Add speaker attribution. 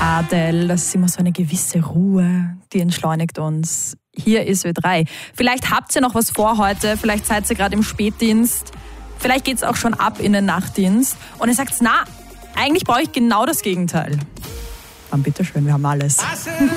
Speaker 1: Adel, das ist immer so eine gewisse Ruhe, die entschleunigt uns. Hier ist Ö3. Vielleicht habt ihr noch was vor heute, vielleicht seid ihr gerade im Spätdienst, vielleicht geht es auch schon ab in den Nachtdienst und ihr sagt, na, eigentlich brauche ich genau das Gegenteil. Dann bitteschön, wir haben alles.